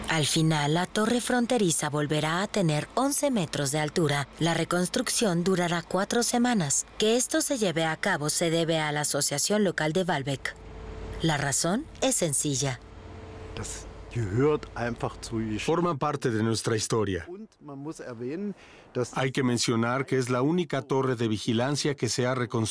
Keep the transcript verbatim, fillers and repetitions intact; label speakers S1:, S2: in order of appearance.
S1: Al final, la torre fronteriza volverá a tener once metros de altura. La reconstrucción durará cuatro semanas. Que esto se lleve a cabo se debe a la Asociación Local de Baalbek. La razón es sencilla.
S2: Forman parte de nuestra historia. Hay que mencionar que es la única torre de vigilancia que se ha reconstruido